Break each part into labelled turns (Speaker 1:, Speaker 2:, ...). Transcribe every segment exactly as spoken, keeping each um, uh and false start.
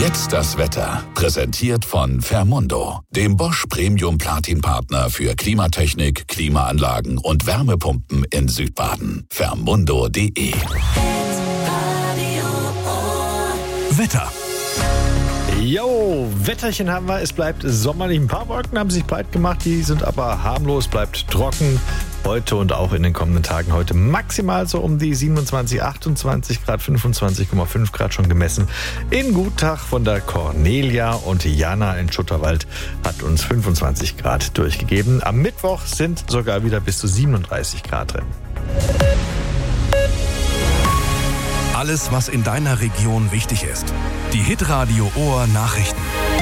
Speaker 1: Jetzt das Wetter. Präsentiert von Fermundo, dem Bosch Premium Platin Partner für Klimatechnik, Klimaanlagen und Wärmepumpen in Südbaden. Fermundo punkt de.
Speaker 2: Wetter.
Speaker 3: Jo, Wetterchen haben wir. Es bleibt sommerlich. Ein paar Wolken haben sich breit gemacht, die sind aber harmlos, bleibt trocken. Heute und auch in den kommenden Tagen. Heute maximal so um die siebenundzwanzig, achtundzwanzig Grad, fünfundzwanzig Komma fünf Grad schon gemessen. In Guttach von der Cornelia, und Jana in Schutterwald hat uns fünfundzwanzig Grad durchgegeben. Am Mittwoch sind sogar wieder bis zu siebenunddreißig Grad drin.
Speaker 2: Alles, was in deiner Region wichtig ist. Die Hitradio Ohr Nachrichten.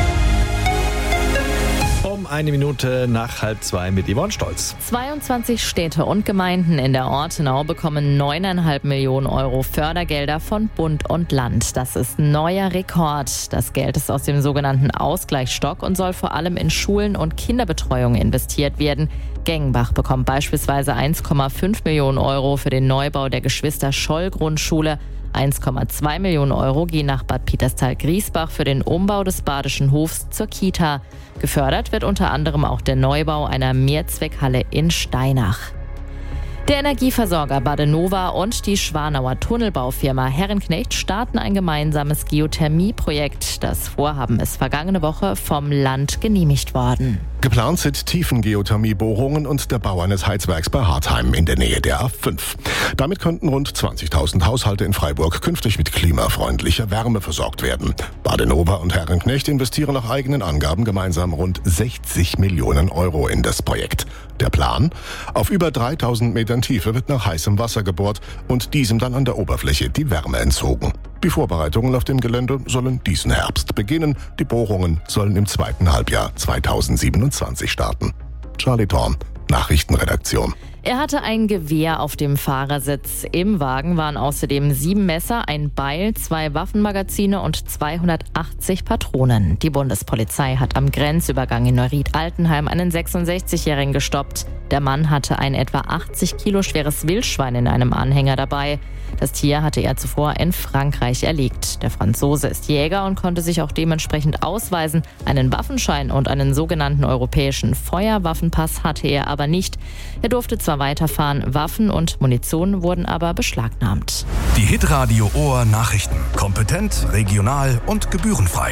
Speaker 3: Um eine Minute nach halb zwei mit Yvonne Stolz.
Speaker 4: zweiundzwanzig Städte und Gemeinden in der Ortenau bekommen neuneinhalb Millionen Euro Fördergelder von Bund und Land. Das ist ein neuer Rekord. Das Geld ist aus dem sogenannten Ausgleichsstock und soll vor allem in Schulen und Kinderbetreuung investiert werden. Gengenbach bekommt beispielsweise eins Komma fünf Millionen Euro für den Neubau der Geschwister-Scholl-Grundschule. eins Komma zwei Millionen Euro gehen nach Bad Peterstal-Griesbach für den Umbau des Badischen Hofs zur Kita. Gefördert wird unter anderem auch der Neubau einer Mehrzweckhalle in Steinach. Der Energieversorger Badenova und die Schwanauer Tunnelbaufirma Herrenknecht starten ein gemeinsames Geothermieprojekt. Das Vorhaben ist vergangene Woche vom Land genehmigt worden.
Speaker 5: Geplant sind Tiefengeothermiebohrungen und der Bau eines Heizwerks bei Hartheim in der Nähe der A fünf. Damit könnten rund zwanzigtausend Haushalte in Freiburg künftig mit klimafreundlicher Wärme versorgt werden. Badenova und Herrenknecht investieren nach eigenen Angaben gemeinsam rund sechzig Millionen Euro in das Projekt. Der Plan? Auf über dreitausend Metern Tiefe wird nach heißem Wasser gebohrt und diesem dann an der Oberfläche die Wärme entzogen. Die Vorbereitungen auf dem Gelände sollen diesen Herbst beginnen. Die Bohrungen sollen im zweiten Halbjahr zweitausendsiebenundzwanzig starten. Charlie Thorn, Nachrichtenredaktion.
Speaker 4: Er hatte ein Gewehr auf dem Fahrersitz. Im Wagen waren außerdem sieben Messer, ein Beil, zwei Waffenmagazine und zweihundertachtzig Patronen. Die Bundespolizei hat am Grenzübergang in Neuried-Altenheim einen sechsundsechzigjährigen gestoppt. Der Mann hatte ein etwa achtzig Kilo schweres Wildschwein in einem Anhänger dabei. Das Tier hatte er zuvor in Frankreich erlegt. Der Franzose ist Jäger und konnte sich auch dementsprechend ausweisen. Einen Waffenschein und einen sogenannten europäischen Feuerwaffenpass hatte er aber nicht. Er durfte zwar weiterfahren, Waffen und Munition wurden aber beschlagnahmt.
Speaker 2: Die Hitradio Ohr Nachrichten. Kompetent, regional und gebührenfrei.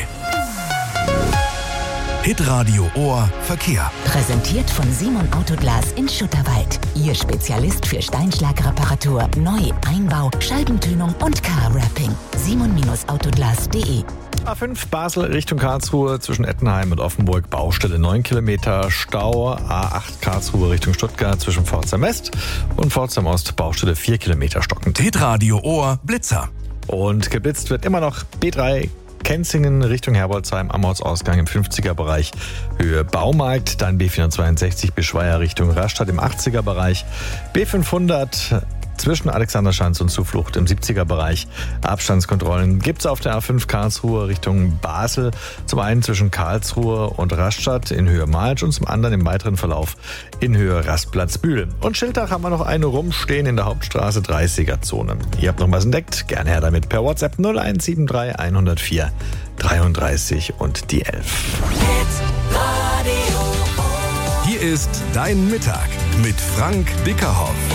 Speaker 2: Hitradio Ohr Verkehr.
Speaker 6: Präsentiert von Simon Autoglas in Schutterwald. Ihr Spezialist für Steinschlagreparatur, Neu-, Einbau, Scheibentönung und Car-Wrapping. simon Autoglas punkt de.
Speaker 3: A fünf Basel Richtung Karlsruhe zwischen Ettenheim und Offenburg, Baustelle neun Kilometer, Stau. A acht Karlsruhe Richtung Stuttgart zwischen Pforzheim West und Pforzheim Ost, Baustelle vier Kilometer stockend.
Speaker 2: Hitradio Ohr Blitzer.
Speaker 3: Und geblitzt wird immer noch B drei Kenzingen Richtung Herbolzheim am Ortsausgang im fünfziger Bereich, Höhe Baumarkt, dann B vierhundertzweiundsechzig Beschweier Richtung Rastatt im achtziger Bereich, B fünfhundert zwischen Alexanderschanz und Zuflucht im siebziger Bereich. Abstandskontrollen gibt es auf der A fünf Karlsruhe Richtung Basel. Zum einen zwischen Karlsruhe und Rastatt in Höhe Malsch und zum anderen im weiteren Verlauf in Höhe Rastplatz Bühl. Und Schildach haben wir noch eine rumstehen in der Hauptstraße dreißiger Zone. Ihr habt noch was entdeckt? Gerne her damit per WhatsApp null eins sieben drei hundertvier dreiunddreißig und die elf.
Speaker 2: Hier ist Dein Mittag mit Frank Bickerhoff.